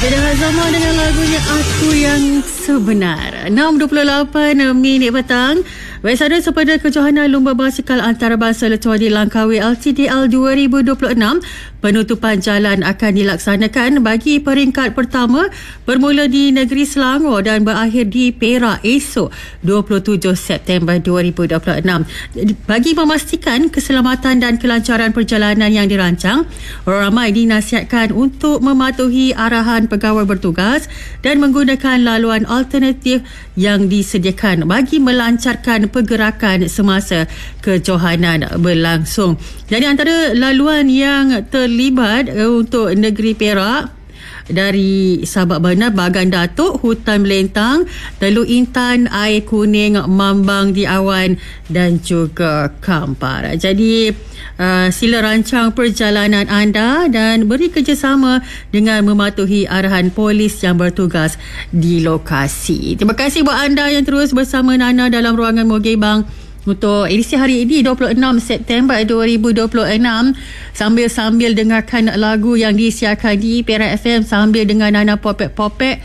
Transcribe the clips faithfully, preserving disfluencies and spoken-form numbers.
Beda Hazama dengan lagunya Aku Yang Sebenar. enam dua puluh lapan minit petang. Baik saudara, sepada kejohanan Lumba Basikal Antarabangsa Letua di Langkawi L T D L dua ribu dua puluh enam, penutupan jalan akan dilaksanakan bagi peringkat pertama bermula di Negeri Selangor dan berakhir di Perak esok dua puluh tujuh September dua ribu dua puluh enam. Bagi memastikan keselamatan dan kelancaran perjalanan yang dirancang, orang ramai dinasihatkan untuk mematuhi arahan pegawai bertugas dan menggunakan laluan alternatif yang disediakan bagi melancarkan pergerakan semasa kejohanan berlangsung. Jadi antara laluan yang terlibat untuk negeri Perak, dari Sabak Benar, Bagan Datuk, Hutan Melentang, Teluk Intan, Air Kuning, Mambang di Awan dan juga Kampar. Jadi uh, sila rancang perjalanan anda dan beri kerjasama dengan mematuhi arahan polis yang bertugas di lokasi. Terima kasih buat anda yang terus bersama Nana dalam ruangan Mogebang untuk edisi hari ini dua puluh enam September dua ribu dua puluh enam, sambil-sambil dengarkan lagu yang disiarkan di Perak F M sambil dengan Nana popek-popek.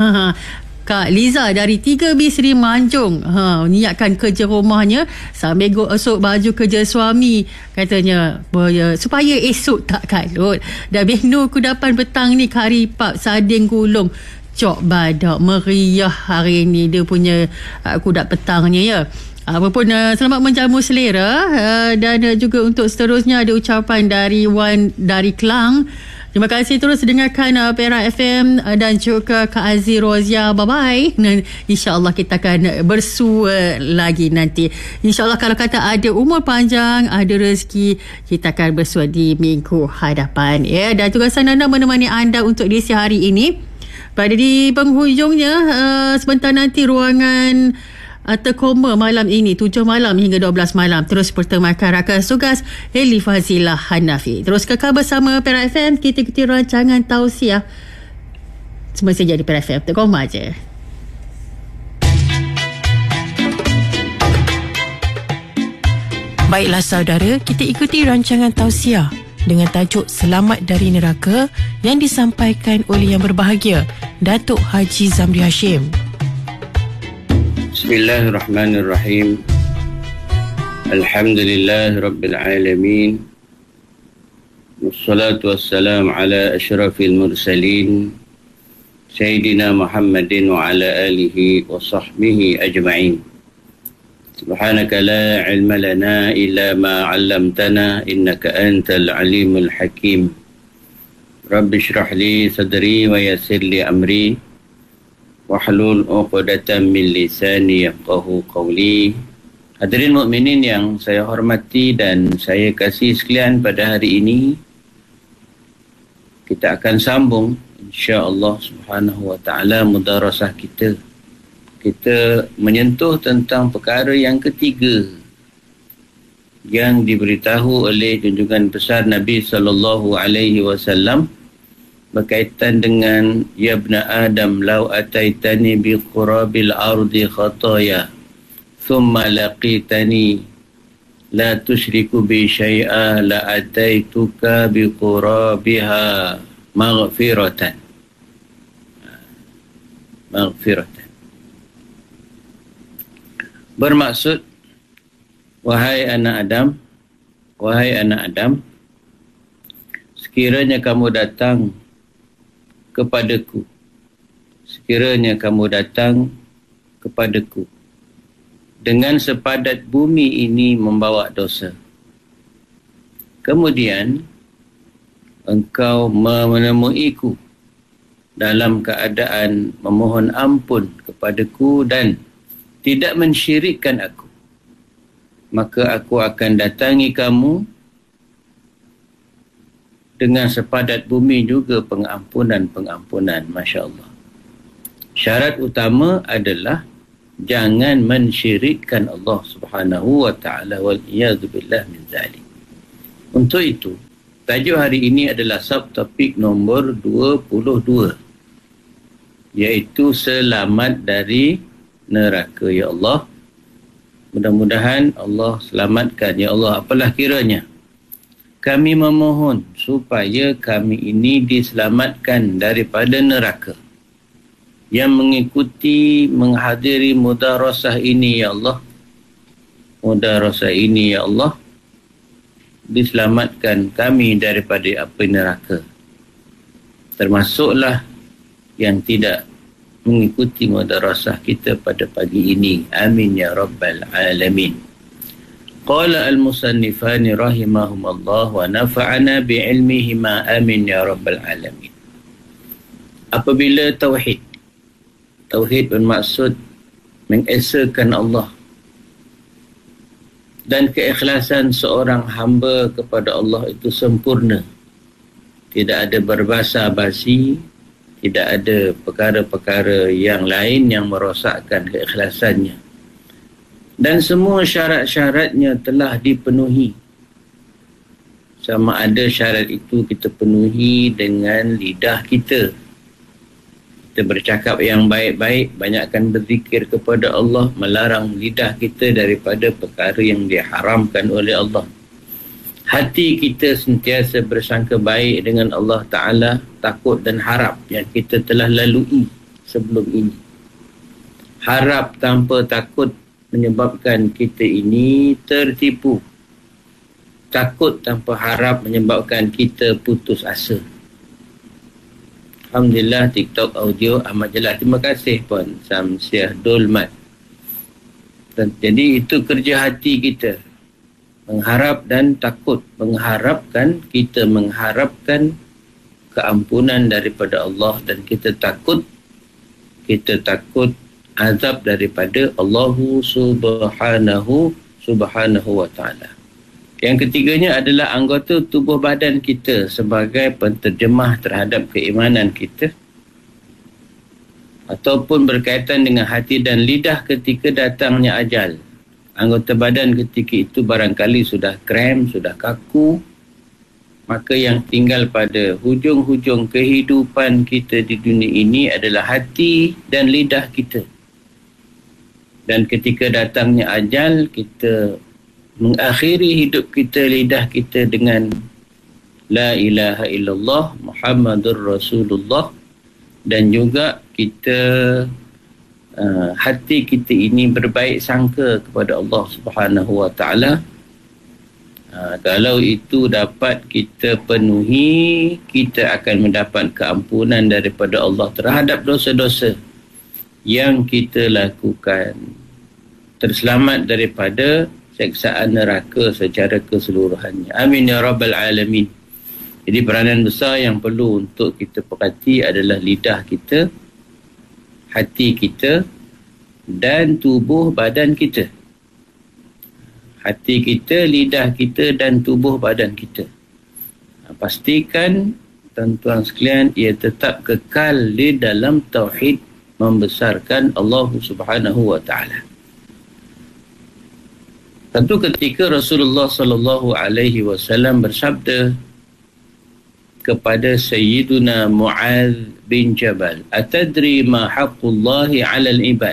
Kak Liza dari tiga B Seri Manjung ha, niatkan kerja rumahnya sambil gosok baju kerja suami, katanya boya, supaya esok tak kalut. Dan menu kudapan petang ni kari pap sardin gulung cok badak meriah hari ni dia punya uh, kudap petangnya ya. Apapun, uh, selamat menjamu selera, uh, dan uh, juga untuk seterusnya ada ucapan dari Wan dari Kelang. Terima kasih terus dengarkan uh, Perak F M uh, dan juga Kak Aziz Rozia. Bye-bye. Dan insyaAllah kita akan bersua lagi nanti. InsyaAllah kalau kata ada umur panjang, ada rezeki, kita akan bersua di minggu hadapan. Ya, dan juga saya Nana menemani anda untuk edisi hari ini. Pada di penghujungnya, uh, sebentar nanti ruangan terkoma malam ini tujuh malam hingga dua belas malam terus pertemakan rakan tugas Heli Fazilah Hanafi. Terus kekal bersama Perak F M, kita ikuti rancangan tausiah semua saja di Perak F M. Terkoma je. Baiklah saudara, kita ikuti rancangan tausiah dengan tajuk Selamat dari Neraka yang disampaikan oleh yang berbahagia Datuk Haji Zamri Hashim. Bismillahirrahmanirrahim. Alhamdulillah Rabbil Alamin. Wassalatu wassalamu ala ashrafil mursalin Sayyidina Muhammadin wa ala alihi wa sahbihi ajma'in. Subhanaka la ilma lana illa ma 'allamtana innaka antal alimul hakim. Rabbi shrah li sadri wa yassir li amri wahlul 'uqdatam min lisani yafqahu qawli. Hadirin mukminin yang saya hormati dan saya kasih sekalian, pada hari ini kita akan sambung insya-Allah Subhanahu wa taala mudarasah kita. Kita menyentuh tentang perkara yang ketiga yang diberitahu oleh junjungan besar Nabi sallallahu alaihi wasallam berkaitan dengan ya ibna Adam law ataitani bi qurabil ardi khataya thumma laqitani la tusyriku bi syai'a la ataituka bi qurabiha maghfiratan maghfiratan. Bermaksud, wahai anak Adam, wahai anak Adam, sekiranya kamu datang kepadaku, sekiranya kamu datang kepadaku dengan sepadat bumi ini membawa dosa, kemudian engkau menemuiku dalam keadaan memohon ampun kepadaku dan tidak mensyirikkan aku, maka aku akan datangi kamu dengan sepadat bumi juga pengampunan-pengampunan. Masya Allah. Syarat utama adalah jangan mensyirikkan Allah Subhanahu wa ta'ala, wal iyadzu billah min zalik. Untuk itu, tajuk hari ini adalah subtopik nombor dua puluh dua, iaitu selamat dari neraka. Ya Allah, mudah-mudahan Allah selamatkan. Ya Allah, apalah kiranya kami memohon supaya kami ini diselamatkan daripada neraka. Yang mengikuti, menghadiri mudarasah ini, ya Allah, mudarasah ini, ya Allah, diselamatkan kami daripada api neraka. Termasuklah yang tidak mengikuti mudarasah kita pada pagi ini. Amin ya rabbal alamin. Qala al-musannifani rahimahumullah wa nafa'ana bi'ilmihima. Amin ya rabbal alamin. Apabila tauhid, tauhid bermaksud mengesakan Allah dan keikhlasan seorang hamba kepada Allah itu sempurna. Tidak ada berbasa-basi, tidak ada perkara-perkara yang lain yang merosakkan keikhlasannya. Dan semua syarat-syaratnya telah dipenuhi. Sama ada syarat itu kita penuhi dengan lidah kita. Kita bercakap yang baik-baik, banyakkan berzikir kepada Allah, melarang lidah kita daripada perkara yang diharamkan oleh Allah. Hati kita sentiasa bersangka baik dengan Allah Ta'ala, takut dan harap yang kita telah lalui sebelum ini. Harap tanpa takut menyebabkan kita ini tertipu. Takut tanpa harap menyebabkan kita putus asa. Alhamdulillah, TikTok audio amat jelas. Terima kasih Puan Samsiah Dolmat. Dan jadi itu kerja hati kita. Mengharap dan takut. Mengharapkan, kita mengharapkan keampunan daripada Allah. Dan kita takut, kita takut azab daripada Allah subhanahu subhanahu wa ta'ala. Yang ketiganya adalah anggota tubuh badan kita sebagai penterjemah terhadap keimanan kita, ataupun berkaitan dengan hati dan lidah ketika datangnya ajal. Anggota badan ketika itu barangkali sudah krem, sudah kaku, maka yang tinggal pada hujung-hujung kehidupan kita di dunia ini adalah hati dan lidah kita. Dan ketika datangnya ajal, kita mengakhiri hidup kita, lidah kita dengan La ilaha illallah Muhammadur Rasulullah. Dan juga kita uh, hati kita ini berbaik sangka kepada Allah Subhanahu wa ta'ala. Uh, kalau itu dapat kita penuhi, kita akan mendapat keampunan daripada Allah terhadap dosa-dosa yang kita lakukan. Terselamat daripada seksaan neraka secara keseluruhannya. Amin ya rabbal alamin. Jadi peranan besar yang perlu untuk kita perhati adalah lidah kita, hati kita dan tubuh badan kita. Hati kita, lidah kita dan tubuh badan kita. Pastikan tuan-tuan sekalian ia tetap kekal di dalam tauhid, membesarkan Allah Subhanahu wa ta'ala. Satu ketika Rasulullah sallallahu alaihi wasallam bersabda kepada Sayyiduna Mu'adz bin Jabal, "Atadri ma haqqullahi 'alal ibad?"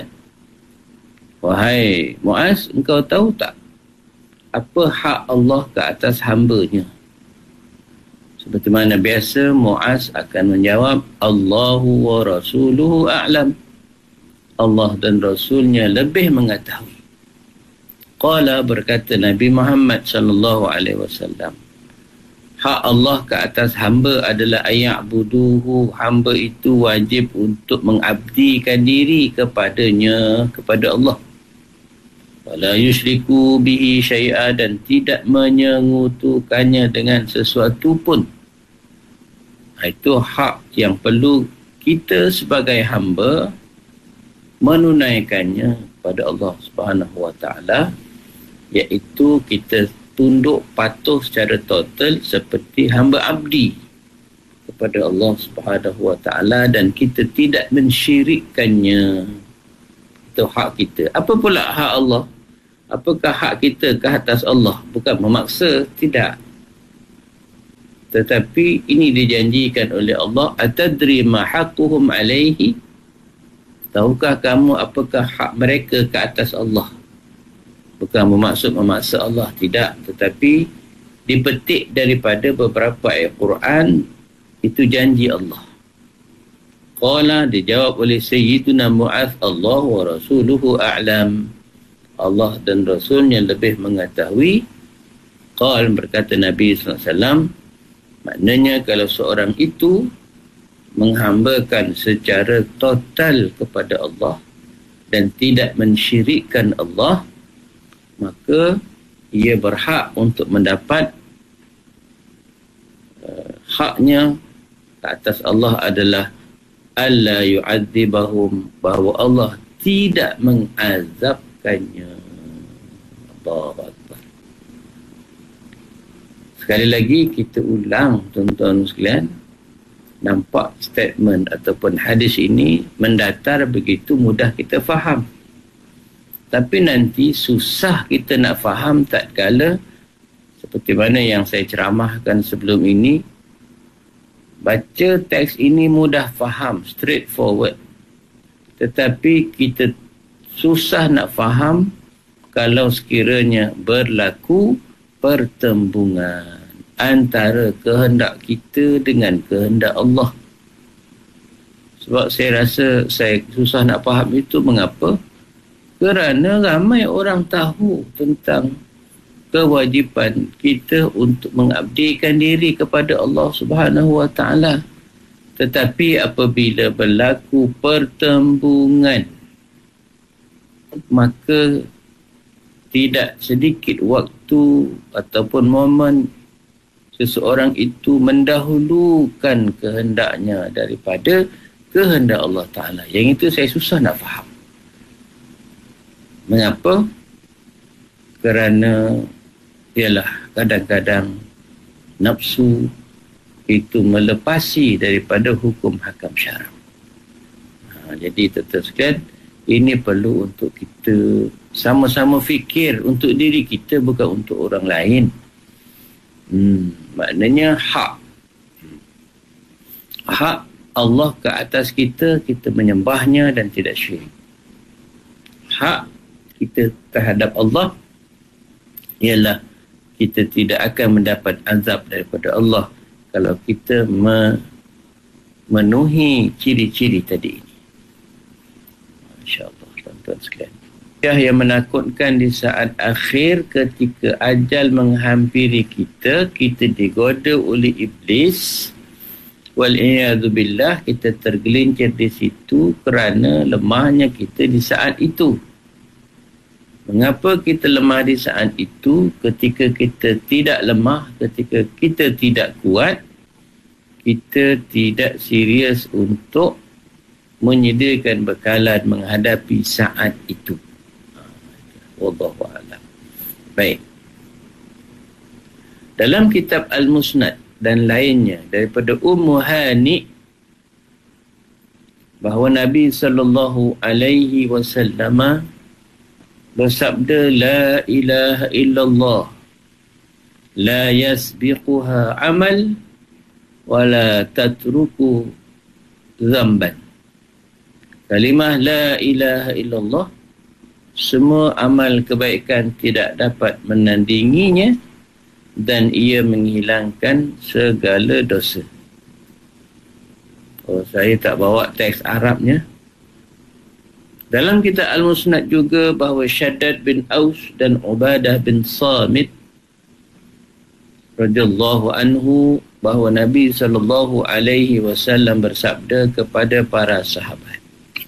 Wahai Mu'adz, engkau tahu tak apa hak Allah ke atas hamba-Nya? Seperti mana biasa, Mu'adz akan menjawab, "Allahu wa rasuluhu a'lam." Allah dan Rasulnya lebih mengetahui. Qala, berkata Nabi Muhammad sallallahu alaihi wasallam, hak Allah ke atas hamba adalah aya'buduhu. Hamba itu wajib untuk mengabdikan diri kepadanya, kepada Allah. Wala yusyriku bihi syai'a, dan tidak menyengutukannya dengan sesuatu pun. Itu hak yang perlu kita sebagai hamba menunaikannya kepada Allah Subhanahu wa ta'ala, iaitu kita tunduk patuh secara total seperti hamba abdi kepada Allah Subhanahu wa ta'ala, dan kita tidak mensyirikkannya. Itu hak kita. Apa pula hak Allah? Apakah hak kita ke atas Allah? Bukan memaksa, tidak. Tetapi ini dijanjikan oleh Allah, atadri ma haqquhum alaihi? Tahukah kamu apakah hak mereka ke atas Allah? Bukan bermaksud memaksa Allah, tidak. Tetapi dipetik daripada beberapa ayat Quran, itu janji Allah. Qala, dijawab oleh Sayyiduna Mu'adz, Allah wa rasuluhu a'lam. Allah dan Rasulnya lebih mengetahui. Qal, berkata Nabi sallallahu alaihi wasallam, maknanya kalau seorang itu menghambakan secara total kepada Allah dan tidak mensyirikkan Allah, maka ia berhak untuk mendapat uh, haknya ke atas Allah adalah alla yu'adzibahum, bahawa Allah tidak mengazabkannya. Allahu Akbar. Sekali lagi kita ulang, tuan-tuan sekalian. Nampak statement ataupun hadis ini mendatar begitu mudah kita faham. Tapi nanti susah kita nak faham tak kala seperti mana yang saya ceramahkan sebelum ini. Baca teks ini mudah faham, straightforward. Tetapi kita susah nak faham kalau sekiranya berlaku pertembungan antara kehendak kita dengan kehendak Allah. Sebab saya rasa saya susah nak faham itu. Mengapa? Kerana ramai orang tahu tentang kewajipan kita untuk mengabdikan diri kepada Allah Subhanahu Wa Taala. Tetapi apabila berlaku pertembungan, maka tidak sedikit waktu ataupun momen seseorang itu mendahulukan kehendaknya daripada kehendak Allah Ta'ala. Yang itu saya susah nak faham. Mengapa? Kerana ialah kadang-kadang nafsu itu melepasi daripada hukum hakam syarak. Ha, jadi tetap sekalian, ini perlu untuk kita sama-sama fikir untuk diri kita, bukan untuk orang lain. Hmm, maknanya hak. Hak Allah ke atas kita, kita menyembahnya dan tidak syirik. Hak kita terhadap Allah ialah kita tidak akan mendapat azab daripada Allah kalau kita memenuhi ciri-ciri tadi ini. InsyaAllah, tuan-tuan sekalian. Yang menakutkan di saat akhir ketika ajal menghampiri kita, kita digoda oleh iblis. Wal'iyadzubillah, kita tergelincir di situ kerana lemahnya kita di saat itu. Mengapa kita lemah di saat itu? Ketika kita tidak lemah, ketika kita tidak kuat, kita tidak serius untuk menyediakan bekalan menghadapi saat itu. Wallahu a'lam. Baik. Dalam kitab Al-Musnad dan lainnya daripada Ummu Hani, bahawa Nabi sallallahu alaihi wasallam bersabda, la ilaha illallah la yasbiquha amal wa la tatruku zamban. Kalimah la ilaha illallah, semua amal kebaikan tidak dapat menandinginya dan ia menghilangkan segala dosa. Oh, saya tak bawa teks Arabnya. Dalam kitab Al-Musnad juga bahawa Syaddad bin Aus dan Ubadah bin Samit radhiyallahu anhu, bahawa Nabi sallallahu alaihi wasallam bersabda kepada para sahabat.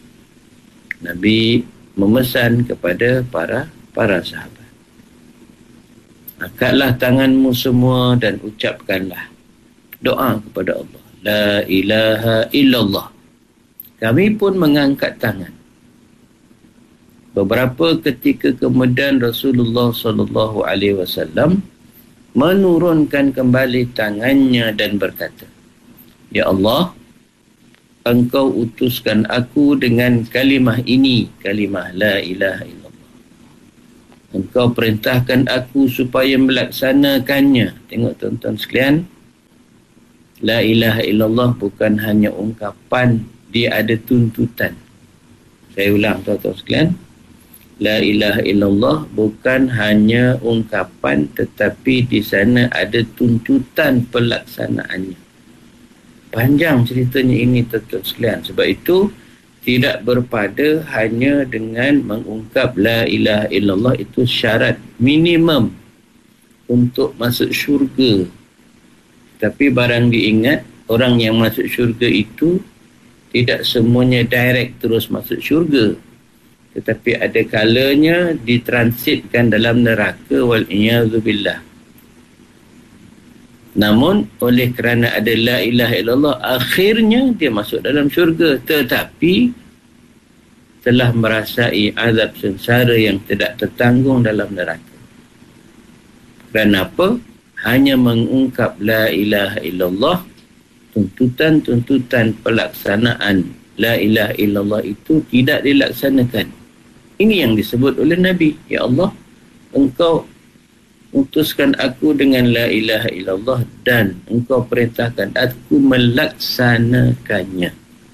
Nabi memesan kepada para para sahabat, angkatlah tanganmu semua dan ucapkanlah doa kepada Allah, la ilaha illallah. Kami pun mengangkat tangan. Beberapa ketika kemudian Rasulullah sallallahu alaihi wasallam menurunkan kembali tangannya dan berkata, ya Allah, Engkau utuskan aku dengan kalimah ini, kalimah la ilaha illallah. Engkau perintahkan aku supaya melaksanakannya. Tengok tuan-tuan sekalian, la ilaha illallah bukan hanya ungkapan, dia ada tuntutan. Saya ulang tuan-tuan sekalian, La ilaha illallah bukan hanya ungkapan, tetapi di sana ada tuntutan pelaksanaannya. Panjang ceritanya ini, tuan-tuan sekalian. Sebab itu tidak berpada hanya dengan mengungkap la ilaha illallah itu syarat minimum untuk masuk syurga. Tapi barang diingat, orang yang masuk syurga itu tidak semuanya direct terus masuk syurga, tetapi ada kalanya ditransitkan dalam neraka, wal-iyadzubillah. Namun oleh kerana ada la ilaha illallah, akhirnya dia masuk dalam syurga, tetapi telah merasai azab sengsara yang tidak tertanggung dalam neraka. Kerana apa? Hanya mengungkap la ilaha illallah, tuntutan-tuntutan pelaksanaan la ilaha illallah itu tidak dilaksanakan. Ini yang disebut oleh Nabi, ya Allah, engkau utuskan aku dengan la ilaha illallah dan engkau perintahkan aku melaksanakannya.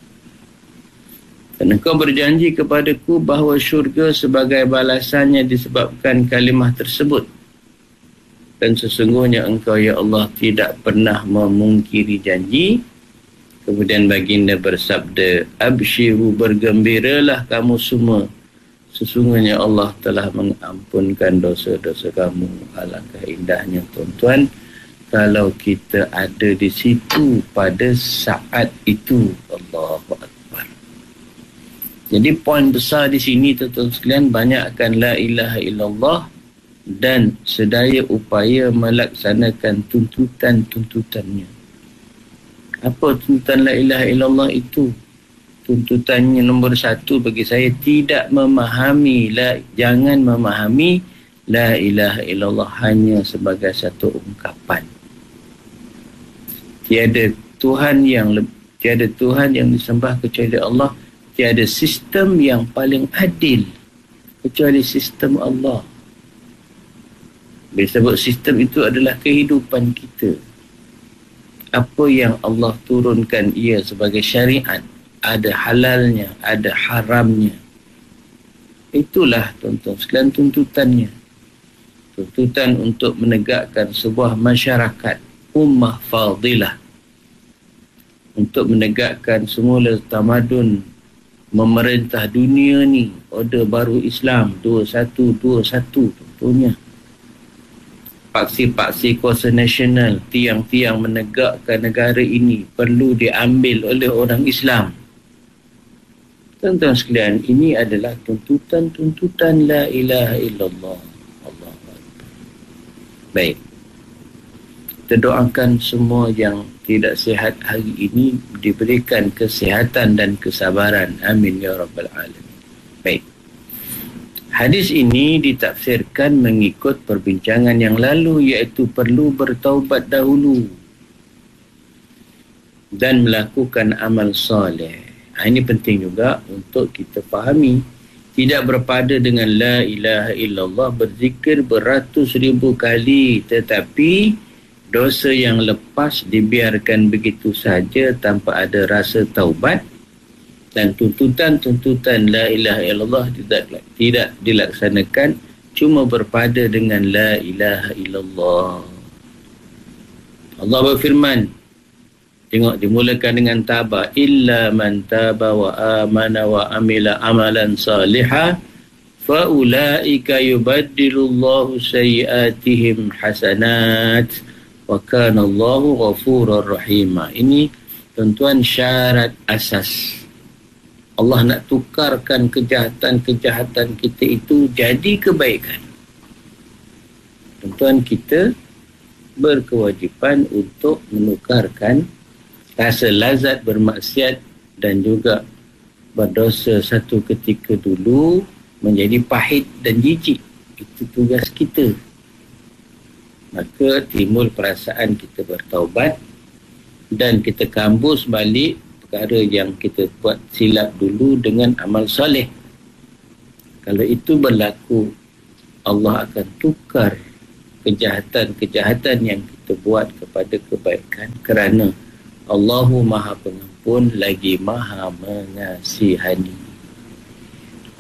Dan engkau berjanji kepadaku bahawa syurga sebagai balasannya disebabkan kalimah tersebut. Dan sesungguhnya engkau, ya Allah, tidak pernah memungkiri janji. Kemudian baginda bersabda, abshiru, bergembiralah kamu semua, sesungguhnya Allah telah mengampunkan dosa-dosa kamu. Alangkah indahnya, tuan-tuan, kalau kita ada di situ pada saat itu. Allahu Akbar. Jadi poin besar di sini, tuan-tuan sekalian, banyakkan la ilaha illallah dan sedaya upaya melaksanakan tuntutan-tuntutannya. Apa tuntutan la ilaha illallah itu? Tuntutannya nombor satu bagi saya, tidak memahami, la, jangan memahami la ilaha illallah hanya sebagai satu ungkapan. Tiada Tuhan yang tiada Tuhan yang disembah kecuali Allah. Tiada sistem yang paling adil kecuali sistem Allah. Bila sebut sistem itu adalah kehidupan kita. Apa yang Allah turunkan ia sebagai syariat, ada halalnya, ada haramnya. Itulah, tuan-tuan sekalian, tuntutannya. Tuntutan untuk menegakkan sebuah masyarakat, ummah fadilah. Untuk menegakkan semula tamadun memerintah dunia ni, order baru Islam dua satu dua satu tentunya. Paksi-paksi kuasa nasional, tiang-tiang menegakkan negara ini perlu diambil oleh orang Islam. Tuan-tuan sekalian, ini adalah tuntutan-tuntutan la ilaha illallah. Allah Akbar. Baik. Kita doakan semua yang tidak sihat hari ini diberikan kesihatan dan kesabaran. Amin ya rabbal alamin. Baik. Hadis ini ditafsirkan mengikut perbincangan yang lalu, iaitu perlu bertaubat dahulu dan melakukan amal soleh. Ini penting juga untuk kita fahami. Tidak berpada dengan la ilaha illallah, berzikir beratus ribu kali, tetapi dosa yang lepas dibiarkan begitu saja tanpa ada rasa taubat. Dan tuntutan-tuntutan la ilaha illallah tidak, tidak dilaksanakan, cuma berpada dengan la ilaha illallah. Allah berfirman, tengok dimulakan dengan taba, illa man taba wa amana wa amila amalan salihah fa ulaika yubaddilullahu sayyiatihim hasanat wa kana Allahu ghafurur rahima. Ini tuan-tuan syarat asas. Allah nak tukarkan kejahatan-kejahatan kita itu jadi kebaikan. Tuan-tuan, kita berkewajipan untuk menukarkan rasa lazat bermaksiat dan juga berdosa satu ketika dulu menjadi pahit dan jijik. Itu tugas kita. Maka timbul perasaan kita bertaubat dan kita kambus balik perkara yang kita buat silap dulu dengan amal soleh. Kalau itu berlaku, Allah akan tukar kejahatan-kejahatan yang kita buat kepada kebaikan, kerana Allahu Maha Pengampun lagi Maha Mengasihani.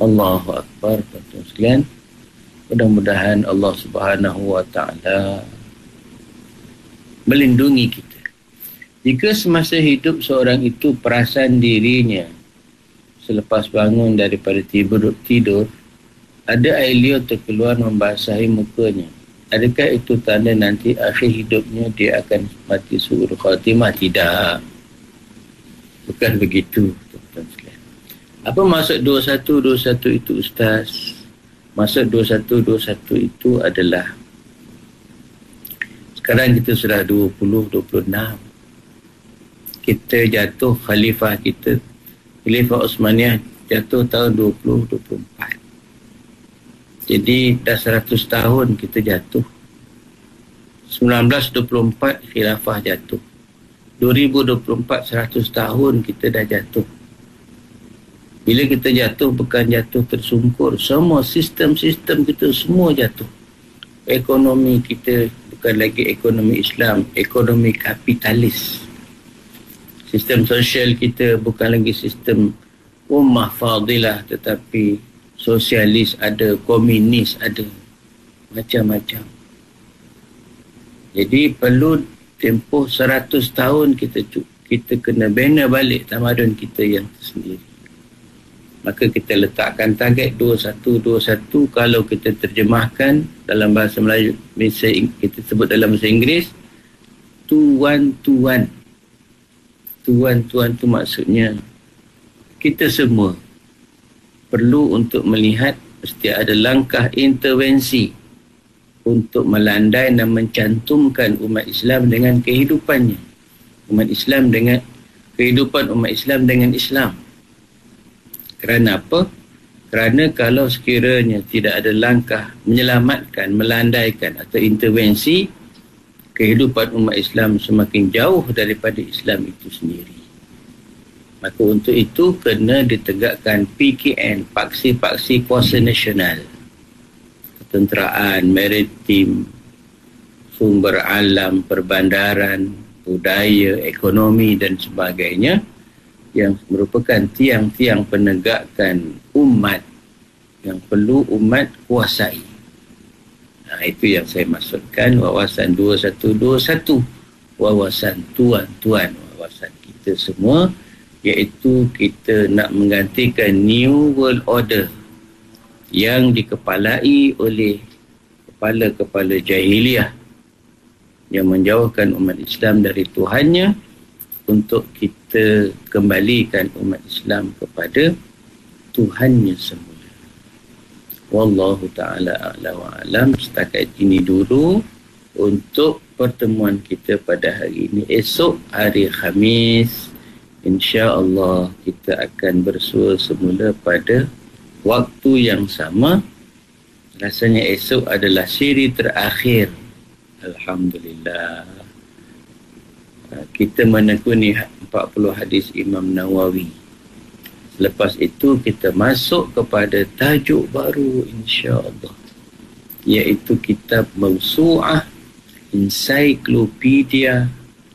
Allahu Akbar. Tuan-tuan sekalian, mudah-mudahan Allah Subhanahu wa Ta'ala melindungi kita. Jika semasa hidup seorang itu perasan dirinya selepas bangun daripada tidur, tidur ada air liur terkeluar membasahi mukanya, adakah itu tanda nanti akhir hidupnya dia akan mati su'ul khatimah? Tidak. Bukan begitu, tuan-tuan sekalian. Apa maksud dua puluh satu dua puluh satu itu, Ustaz? Maksud dua puluh satu dua puluh satu itu adalah sekarang kita sudah dua puluh dua puluh enam. Kita jatuh khalifah kita, Khalifah Osmaniyah jatuh tahun dua puluh dua puluh empat. Jadi dah seratus tahun kita jatuh. sembilan belas dua puluh empat khilafah jatuh. dua ribu dua puluh empat seratus tahun kita dah jatuh. Bila kita jatuh, bukan jatuh tersungkur. Semua sistem-sistem kita semua jatuh. Ekonomi kita bukan lagi ekonomi Islam, ekonomi kapitalis. Sistem sosial kita bukan lagi sistem ummah fadilah, tetapi sosialis ada, komunis ada, macam-macam. Jadi perlu tempoh seratus tahun kita kita kena bina balik tamadun kita yang sendiri. Maka kita letakkan target dua puluh satu dua puluh satu. Kalau kita terjemahkan dalam bahasa Melayu, kita sebut dalam bahasa Inggeris, tuan-tuan. Tuan-tuan tu maksudnya kita semua perlu untuk melihat mesti ada langkah intervensi untuk melandai dan mencantumkan umat Islam dengan kehidupannya. Umat Islam dengan kehidupan umat Islam dengan Islam. Kerana apa? Kerana kalau sekiranya tidak ada langkah menyelamatkan, melandaikan atau intervensi, kehidupan umat Islam semakin jauh daripada Islam itu sendiri. Maka untuk itu kena ditegakkan P K N, paksi-paksi kuasa nasional, ketenteraan, maritim, sumber alam, perbandaran, budaya, ekonomi dan sebagainya, yang merupakan tiang-tiang penegakan umat yang perlu umat kuasai. Nah, itu yang saya maksudkan wawasan dua puluh satu dua puluh satu, wawasan tuan-tuan, wawasan kita semua, iaitu kita nak menggantikan New World Order yang dikepalai oleh kepala-kepala jahiliah yang menjauhkan umat Islam dari Tuhannya, untuk kita kembalikan umat Islam kepada Tuhannya semula. Wallahu ta'ala a'la wa alam. Setakat ini dulu untuk pertemuan kita pada hari ini. Esok hari Khamis, insya-Allah kita akan bersua semula pada waktu yang sama. Rasanya esok adalah siri terakhir. Alhamdulillah. Kita menekuni empat puluh hadis Imam Nawawi. Selepas itu kita masuk kepada tajuk baru insya-Allah, iaitu kitab Mawsu'ah, ensiklopedia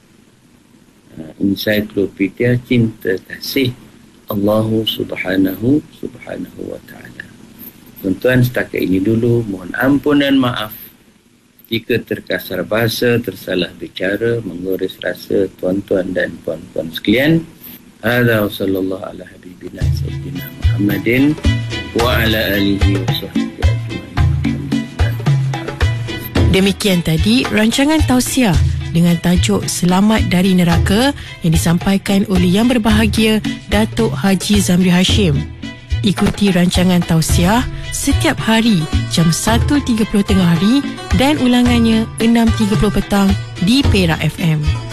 ensiklopedia cinta kasih Allah Subhanahu Subhanahu wa Ta'ala. Tuan-tuan, setakat ini dulu. Mohon ampun dan maaf jika terkasar bahasa, tersalah bicara, menguris rasa tuan-tuan dan puan-puan sekalian. Hadza wa sallallahu ala habibina sayyidina Muhammadin wa ala alihi wa sahbihi ajma'in. Demikian tadi rancangan tausiah dengan tajuk Selamat dari Neraka yang disampaikan oleh Yang Berbahagia Datuk Haji Zamri Hashim. Ikuti rancangan tausiah setiap hari jam satu tiga puluh tengah hari dan ulangannya enam tiga puluh petang di Perak F M.